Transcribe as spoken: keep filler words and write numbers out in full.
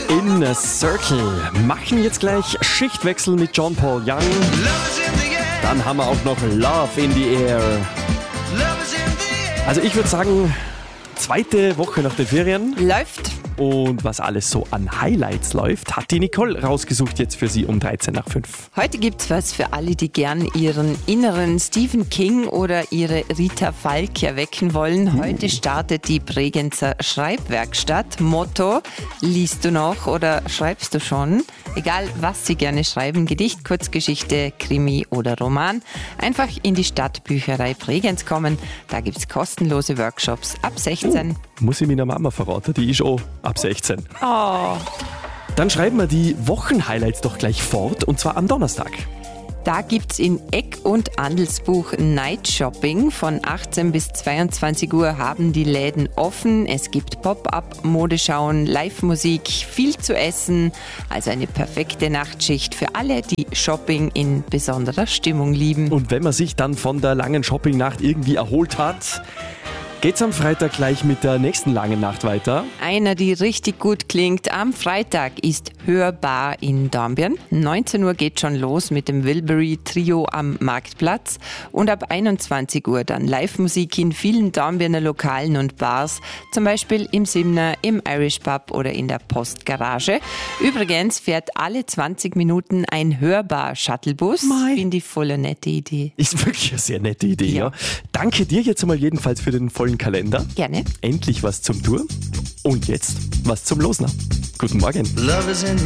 Inner Circle machen jetzt gleich Schichtwechsel mit John Paul Young. Dann haben wir auch noch Love in the Air. Also ich würde sagen, zweite Woche nach den Ferien. Läuft. Und was alles so an Highlights läuft, hat die Nicole rausgesucht jetzt für Sie um dreizehn nach fünf. Heute gibt's was für alle, die gern ihren inneren Stephen King oder ihre Rita Falk erwecken wollen. Heute startet die Bregenzer Schreibwerkstatt. Motto: Liest du noch oder schreibst du schon? Egal, was Sie gerne schreiben, Gedicht, Kurzgeschichte, Krimi oder Roman, einfach in die Stadtbücherei Bregenz kommen. Da gibt's kostenlose Workshops ab sechzehn. Oh, muss ich meiner Mama verraten, die ist auch ab sechzehn. Oh. Dann schreiben wir die Wochenhighlights doch gleich fort, und zwar am Donnerstag. Da gibt's in Eck und Andelsbuch Night Shopping. Von achtzehn bis zweiundzwanzig Uhr haben die Läden offen. Es gibt Pop-up, Modeschauen, Live-Musik, viel zu essen. Also eine perfekte Nachtschicht für alle, die Shopping in besonderer Stimmung lieben. Und wenn man sich dann von der langen Shoppingnacht irgendwie erholt hat, geht's am Freitag gleich mit der nächsten langen Nacht weiter. Einer, die richtig gut klingt, am Freitag ist Hörbar in Dornbirn. neunzehn Uhr geht schon los mit dem Wilbury Trio am Marktplatz. Und ab einundzwanzig Uhr dann Live-Musik in vielen Dornbirner Lokalen und Bars. Zum Beispiel im Simner, im Irish Pub oder in der Postgarage. Übrigens fährt alle zwanzig Minuten ein Hörbar-Shuttlebus. Finde ich voll eine nette Idee. Ist wirklich eine sehr nette Idee, ja. Ja. Danke dir jetzt einmal jedenfalls für den vollen Kalender. Gerne. Endlich was zum Tour. Und jetzt was zum Losen. Guten Morgen. Love is in